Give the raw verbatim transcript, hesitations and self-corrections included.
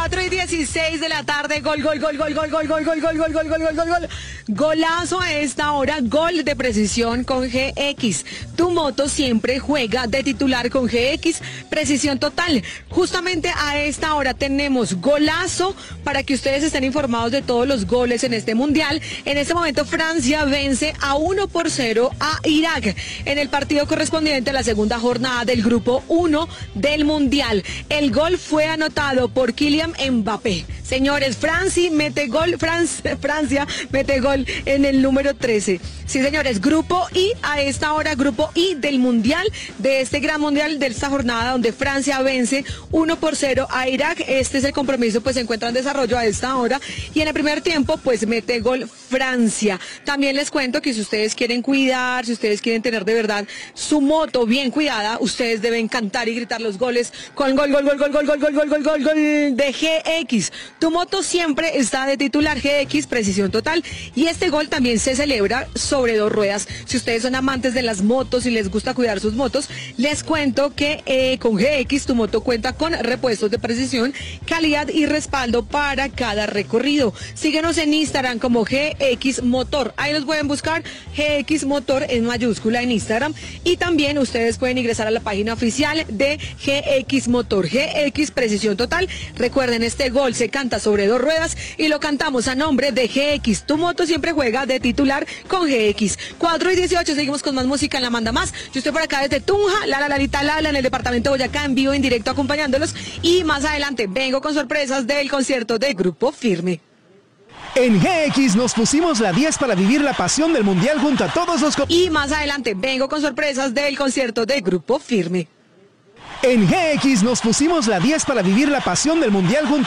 cuatro y dieciséis de la tarde, gol, gol, gol, gol, gol, gol, gol, gol, gol, gol, gol, gol, gol, gol, gol. Golazo a esta hora, gol de precisión con G X. Tu moto siempre juega de titular con G X, precisión total. Justamente a esta hora tenemos golazo para que ustedes estén informados de todos los goles en este mundial. En este momento Francia vence a uno por cero a Irak en el partido correspondiente a la segunda jornada del grupo uno del mundial. El gol fue anotado por Kylian Mbappé. Señores, Francia mete gol, Francia, Francia mete gol en el número trece. Sí, señores, grupo I, a esta hora, grupo I del mundial, de este gran mundial, de esta jornada donde Francia vence uno por cero a Irak. Este es el compromiso, pues se encuentra en desarrollo a esta hora. Y en el primer tiempo, pues mete gol Francia. También les cuento que si ustedes quieren cuidar, si ustedes quieren tener de verdad su moto bien cuidada, ustedes deben cantar y gritar los goles con gol, gol, gol, gol, gol, gol, gol, gol, gol, gol, gol de G X. Tu moto siempre está de titular G X, precisión total. Y este gol también se celebra sobre dos ruedas. Si ustedes son amantes de las motos y les gusta cuidar sus motos, les cuento que eh, con G X tu moto cuenta con repuestos de precisión, calidad y respaldo para cada recorrido. Síguenos en Instagram como G X Motor. Ahí nos pueden buscar G X Motor en mayúscula en Instagram. Y también ustedes pueden ingresar a la página oficial de G X Motor. G X Precisión Total. Recuerden, este gol se canta sobre dos ruedas y lo cantamos a nombre de G X. Tu moto siempre juega de titular con G X. cuatro y dieciocho, seguimos con más música en La Manda Más. Yo estoy por acá desde Tunja, la la Lalita Lala, en el departamento de Boyacá, en vivo, en directo, acompañándolos. Y más adelante vengo con sorpresas del concierto de Grupo Firme. En G X nos pusimos la diez para vivir la pasión del mundial junto a todos los... Y más adelante vengo con sorpresas del concierto de Grupo Firme. En G X nos pusimos la diez para vivir la pasión del mundial junto